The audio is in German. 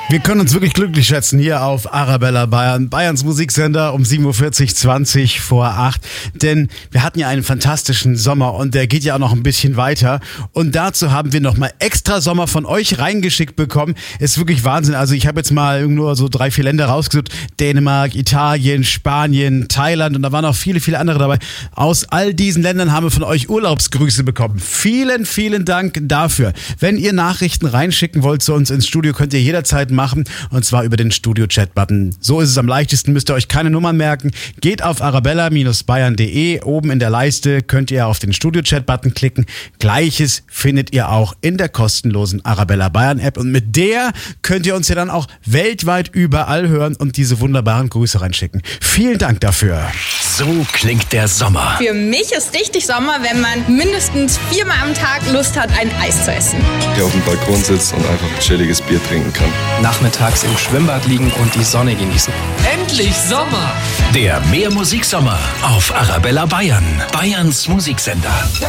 Wir können uns wirklich glücklich schätzen hier auf Arabella Bayern, Bayerns Musiksender um 7.40 Uhr, 20 vor 8. Denn wir hatten ja einen fantastischen Sommer und der geht ja auch noch ein bisschen weiter. Und dazu haben wir nochmal extra Sommer von euch reingeschickt bekommen. Ist wirklich Wahnsinn. Also ich habe jetzt mal nur so 3-4 Länder rausgesucht. Dänemark, Italien, Spanien, Thailand und da waren auch viele, viele andere dabei. Aus all diesen Ländern haben wir von euch Urlaubsgrüße bekommen. Vielen, vielen Dank dafür. Wenn ihr Nachrichten reinschicken wollt zu uns ins Studio, könnt ihr jederzeit machen, und zwar über den Studio-Chat-Button. So ist es am leichtesten, müsst ihr euch keine Nummern merken. Geht auf arabella-bayern.de, oben in der Leiste könnt ihr auf den Studio-Chat-Button klicken. Gleiches findet ihr auch in der kostenlosen Arabella Bayern-App und mit der könnt ihr uns ja dann auch weltweit überall hören und diese wunderbaren Grüße reinschicken. Vielen Dank dafür. So klingt der Sommer. Für mich ist richtig Sommer, wenn man mindestens 4-mal am Tag Lust hat, ein Eis zu essen. Der auf dem Balkon sitzt und einfach ein chilliges Bier trinken kann. Nachmittags im Schwimmbad liegen und die Sonne genießen. Endlich Sommer! Der Mehr Musiksommer auf Arabella Bayern, Bayerns Musiksender.